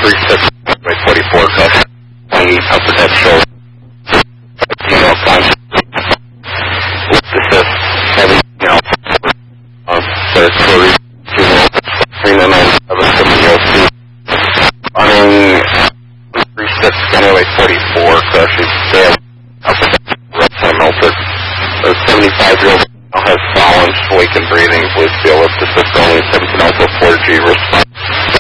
36 by 44 cuff, upper deck shoulder, constant, assist, 7 alpha, territory, 3997 running 36 anyway 44 crushes, upper deck, right side melted. The 75-year-old now has fallen, awake and breathing, voice feel up to 6 only, 17 alpha, 4G,